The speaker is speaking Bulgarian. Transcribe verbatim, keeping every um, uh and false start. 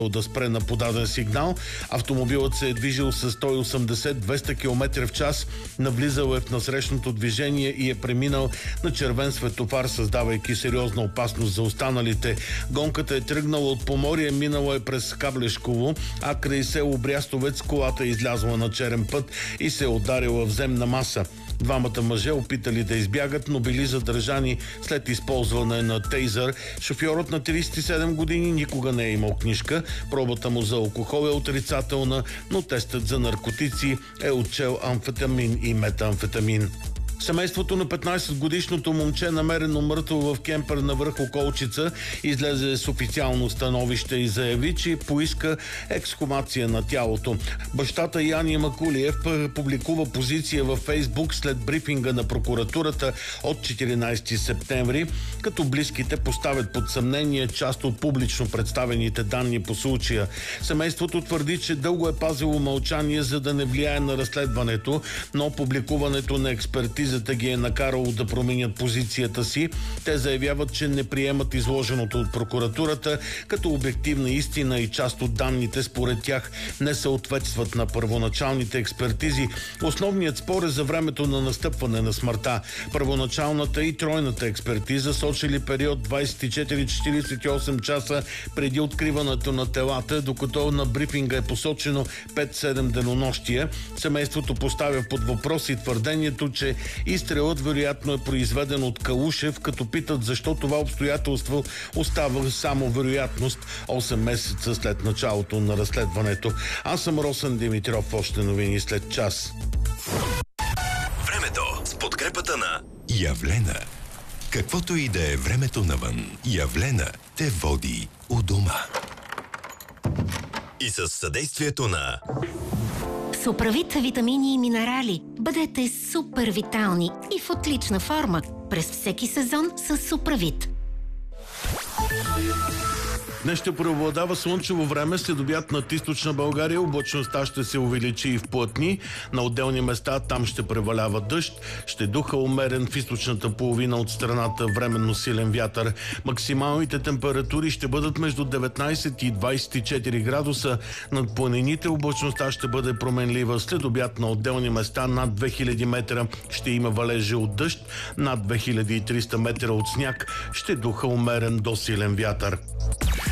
да спре на подаден сигнал. Автомобилът се е движил с сто и осемдесет до двеста километра в час, навлизал е в насрещното движение и е преминал на червен светофар, създавайки сериозна опасност за останалите. Гонката е тръгнала от Поморие, минала е през Каблешково, а край село Брястовец колата е излязла на черен път и се е ударила в земна маса. Двамата мъже опитали да избягат, но били задържани след използване на тейзър. Шофьорът на тридесет и седем години никога не е имал книжка. Пробата му за алкохол е отрицателна, но тестът за наркотици е отчел амфетамин и метамфетамин. Семейството на петнайсетгодишното момче, намерено мъртво в кемпер на връх Околчица, излезе с официално становище и заяви, че поиска ексхумация на тялото. Бащата Яни Макулиев публикува позиция във Фейсбук след брифинга на прокуратурата от четиринайсети септември, като близките поставят под съмнение част от публично представените данни по случая. Семейството твърди, че дълго е пазило мълчание, за да не влияе на разследването, но публикуването на експертиза ги е накарало да променят позицията си. Те заявяват, че не приемат изложеното от прокуратурата като обективна истина и част от данните според тях не съответстват на първоначалните експертизи. Основният спор е за времето на настъпване на смъртта. Първоначалната и тройната експертиза сочили период двайсет и четири до четирийсет и осем часа преди откриването на телата, докато на брифинга е посочено пет-седем денонощия. Семейството поставя под въпрос и твърдението, че изстрелът вероятно е произведен от Калушев, като питат защо това обстоятелство остава само вероятност осем месеца след началото на разследването. Аз съм Росен Димитров, още новини след час. Времето с подкрепата на Явлена. Каквото и да е времето навън, Явлена те води у дома. И със съдействието на Суправит витамини и минерали. Бъдете супер витални и в отлична форма през всеки сезон с Суправит. Днес ще преобладава слънчево време, след обяд над източна България. Облачността ще се увеличи и в плътни. На отделни места там ще превалява дъжд. Ще духа умерен в източната половина от страната временно силен вятър. Максималните температури ще бъдат между деветнайсет и двайсет и четири градуса. Над планините облачността ще бъде променлива. След обяд на отделни места над две хиляди метра ще има валежи от дъжд. Над две хиляди и триста метра от сняг. Ще духа умерен до силен вятър.